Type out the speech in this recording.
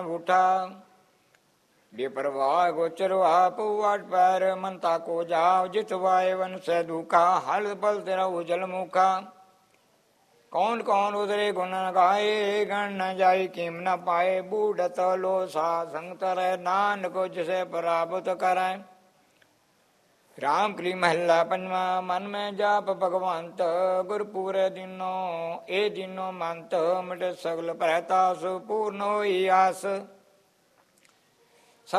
उठा बेपरवाह गोचर आप वाट पैर मनता को जाओ जितवाए वन से दुखा हल पल तेरा उजल मुखा कौन कौन उधरे गुण गाए गण न जाई कीम न पाए बूढ़त लो सा संग तरह नानक जिसे पराभुत कराए राम कली महला पंजवा मन में जाप भगवंत गुरपुर दिनो ए दिनो मंत मिट सगल प्रतास पूर्ण होई आस